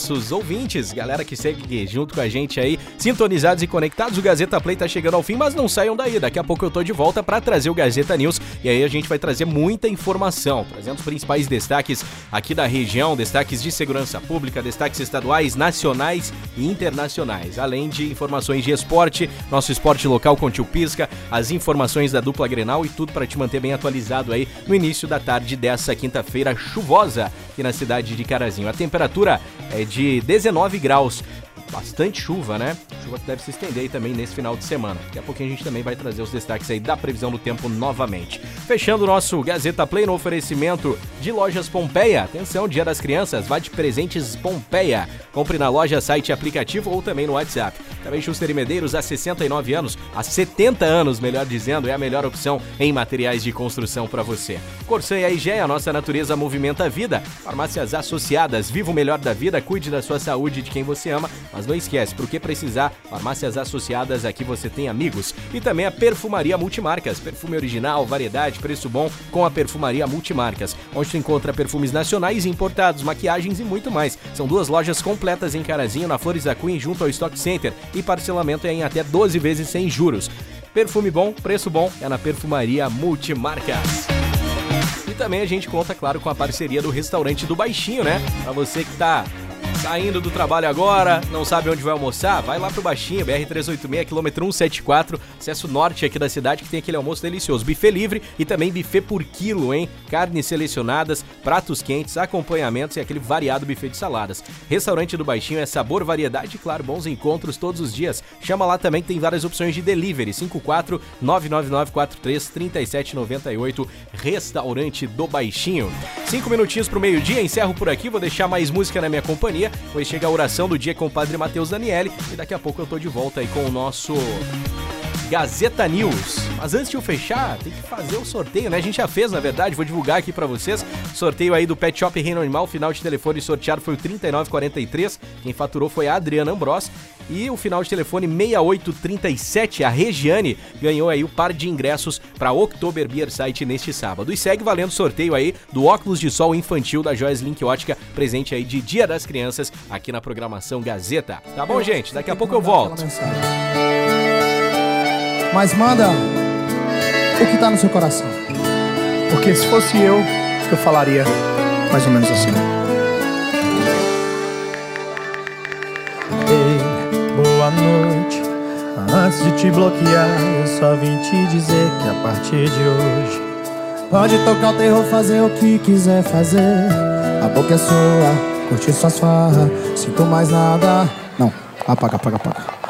nossos ouvintes, galera que segue junto com a gente aí, sintonizados e conectados. O Gazeta Play tá chegando ao fim, mas não saiam daí. Daqui a pouco eu tô de volta para trazer o Gazeta News e aí a gente vai trazer muita informação, trazendo os principais destaques aqui da região, destaques de segurança pública, destaques estaduais, nacionais e internacionais, além de informações de esporte, nosso esporte local com o Tio Pisca, as informações da dupla Grenal e tudo para te manter bem atualizado aí no início da tarde dessa quinta-feira chuvosa aqui na cidade de Carazinho. A temperatura é de 19 graus. Bastante chuva, né? Chuva que deve se estender aí também nesse final de semana. Daqui a pouquinho a gente também vai trazer os destaques aí da previsão do tempo novamente. Fechando o nosso Gazeta Play no oferecimento de Lojas Pompeia. Atenção, Dia das Crianças, vá de presentes Pompeia. Compre na loja, site, aplicativo ou também no WhatsApp. Também Schuster e Medeiros, há 69 anos, há 70 anos, melhor dizendo, é a melhor opção em materiais de construção para você. Corsã e a IGEA, a nossa natureza movimenta a vida. Farmácias Associadas, viva o melhor da vida, cuide da sua saúde e de quem você ama. Mas não esquece, por que precisar? Farmácias Associadas, aqui você tem amigos. E também a Perfumaria Multimarcas, perfume original, variedade, preço bom com a Perfumaria Multimarcas, onde tu encontra perfumes nacionais e importados, maquiagens e muito mais. São 2 lojas completas em Carazinho, na Flores da Cunha, junto ao Stock Center, e parcelamento é em até 12 vezes sem juros. Perfume bom, preço bom, é na Perfumaria Multimarcas. E também a gente conta, claro, com a parceria do Restaurante do Baixinho, né? Pra você que tá saindo do trabalho agora, não sabe onde vai almoçar, vai lá pro Baixinho, BR-386, quilômetro 174, acesso norte aqui da cidade, que tem aquele almoço delicioso, buffet livre e também buffet por quilo, hein? Carnes selecionadas, pratos quentes, acompanhamentos e aquele variado buffet de saladas. Restaurante do Baixinho é sabor, variedade e, claro, bons encontros todos os dias. Chama lá também que tem várias opções de delivery, 54-999-43-3798, Restaurante do Baixinho. 5 minutinhos pro meio-dia, encerro por aqui, vou deixar mais música na minha companhia. Depois chega a oração do dia com o Padre Matheus Daniele e daqui a pouco eu tô de volta aí com o nosso Gazeta News. Mas antes de eu fechar, tem que fazer o sorteio, né? A gente já fez, na verdade, vou divulgar aqui pra vocês. Sorteio aí do Pet Shop Reino Animal, final de telefone sorteado foi o 3943. Quem faturou foi a Adriana Ambros. E o final de telefone 6837, a Regiane, ganhou aí o par de ingressos para Oktober Beer Site neste sábado. E segue valendo sorteio aí do óculos de sol infantil da Joias Link Ótica, presente aí de Dia das Crianças aqui na programação Gazeta. Tá bom, gente? Daqui a pouco eu volto. Mas manda o que tá no seu coração. Porque se fosse eu falaria mais ou menos assim. Ei, boa noite. Antes de te bloquear, eu só vim te dizer que a partir de hoje pode tocar o terror, fazer o que quiser fazer. A boca é sua, curtir suas farras, sinto mais nada. Não, apaga.